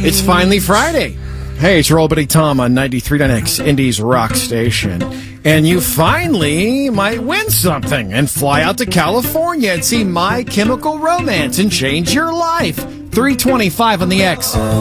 It's finally Friday. Hey, it's Roll Buddy Tom on 93.x Indies Rock Station. And you finally might win something and fly out to California and see My Chemical Romance and change your life. 325 on the X.